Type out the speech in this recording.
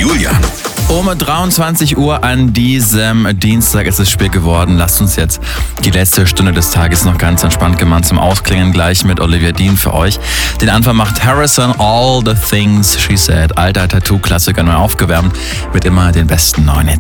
Julian. Um 23 Uhr an diesem Dienstag ist es spät geworden. Lasst uns jetzt die letzte Stunde des Tages noch ganz entspannt gemeinsam ausklingen. Gleich mit Olivia Dean für euch. Den Anfang macht Harrison, All the Things She Said. Alter Tattoo-Klassiker neu aufgewärmt mit immer den besten neuen Hits.